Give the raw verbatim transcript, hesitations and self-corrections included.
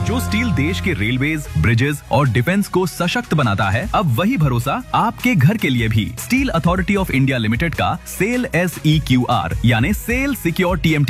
जो स्टील देश के रेलवेज, ब्रिजेस और डिफेंस को सशक्त बनाता है, अब वही भरोसा आपके घर के लिए भी। Steel authority of India limited का cell S E Q R यानी cell secure T M T